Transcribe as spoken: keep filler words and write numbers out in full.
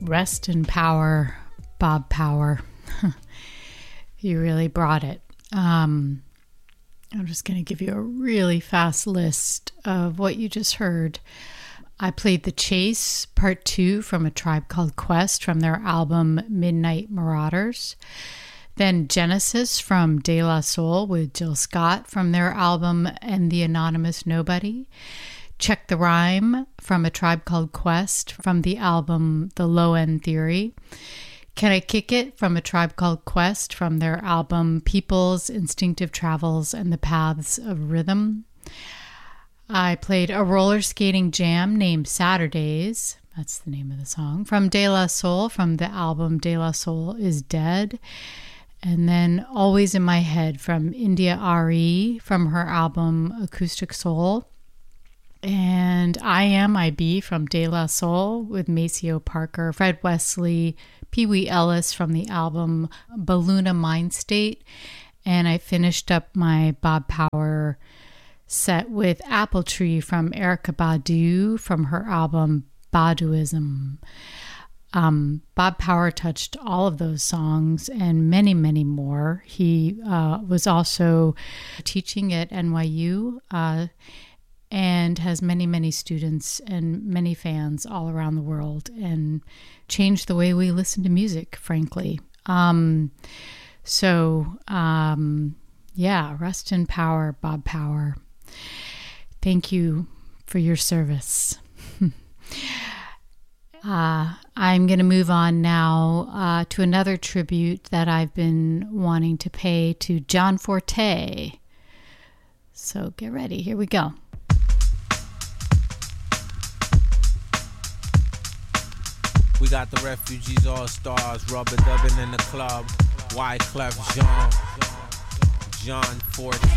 Rest in Power, Bob Power. You really brought it. Um, I'm just going to give you a really fast list of what you just heard. I played The Chase, Part two from A Tribe Called Quest from their album Midnight Marauders. Then Genesis from De La Soul with Jill Scott from their album And the Anonymous Nobody. Check the Rhyme from A Tribe Called Quest from the album The Low End Theory. Can I Kick It from A Tribe Called Quest from their album People's Instinctive Travels and the Paths of Rhythm. I played a roller skating jam named Saturdays, that's the name of the song, from De La Soul from the album De La Soul is Dead. And then Always in My Head from India Ari from her album Acoustic Soul. And I Am I Be from De La Soul with Maceo Parker, Fred Wesley, Pee Wee Ellis from the album Balluna Mind State. And I finished up my Bob Power set with Apple Tree from Erykah Badu from her album Baduism. Um, Bob Power touched all of those songs and many, many more. He uh, was also teaching at N Y U uh, and has many, many students and many fans all around the world and changed the way we listen to music, frankly. Um, so, um, yeah, rest in power, Bob Power. Thank you for your service. Uh, I'm going to move on now uh, to another tribute that I've been wanting to pay to John Forte. So get ready. Here we go. We got the Refugees All-Stars, rubber dubbing in the club. Wyclef Jean, John Forte.